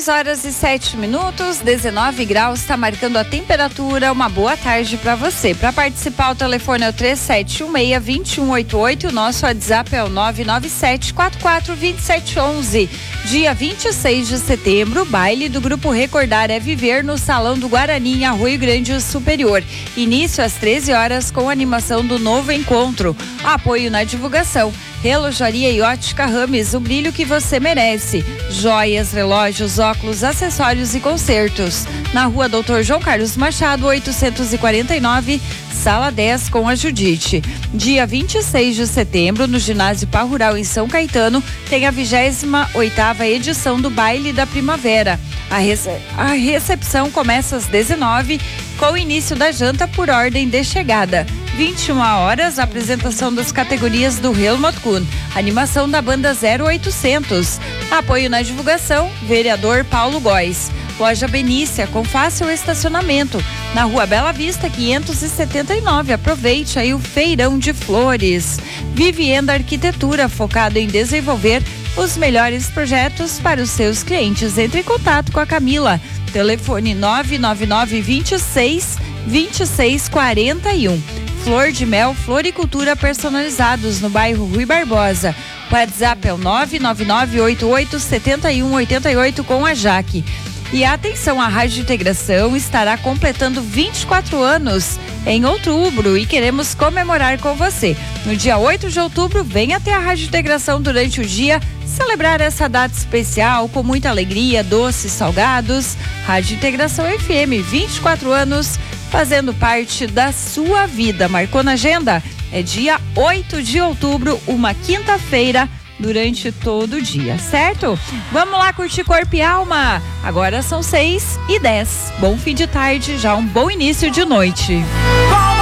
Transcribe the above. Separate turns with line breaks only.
6:07, 19 graus, está marcando a temperatura. Uma boa tarde para você. Para participar, o telefone é o 3716-2188. O nosso WhatsApp é o 997-442711. Dia 26 de setembro, baile do Grupo Recordar é Viver no Salão do Guarani, em Arroio Grande Superior. Início às 13 horas com a animação do novo encontro. Apoio na divulgação. Relojaria e Ótica Rames, o brilho que você merece. Joias, relógios, óculos, acessórios e concertos. Na rua Doutor João Carlos Machado, 849, sala 10, com a Judite. Dia 26 de setembro, no Ginásio Pá Rural, em São Caetano, tem a 28ª edição do Baile da Primavera. A recepção começa às 19, com o início da janta por ordem de chegada. 21 horas, apresentação das categorias do Helmut Kuhn. Animação da banda 0800. Apoio na divulgação, vereador Paulo Góes. Loja Benícia, com fácil estacionamento. Na Rua Bela Vista, 579. Aproveite aí o feirão de flores. Vivienda Arquitetura, focado em desenvolver os melhores projetos para os seus clientes. Entre em contato com a Camila. Telefone 999-26-2641. Flor de Mel, floricultura personalizados no bairro Rui Barbosa. O WhatsApp é o 999-88-7188 com a Jaque. E atenção, a Rádio Integração estará completando 24 anos em outubro e queremos comemorar com você. No dia 8 de outubro, venha até a Rádio Integração durante o dia celebrar essa data especial com muita alegria, doces, salgados. Rádio Integração FM, 24 anos, fazendo parte da sua vida. Marcou na agenda? É dia 8 de outubro, uma quinta-feira, durante todo o dia, certo? Vamos lá curtir Corpo e Alma. Agora são 6:10. Bom fim de tarde, já um bom início de noite.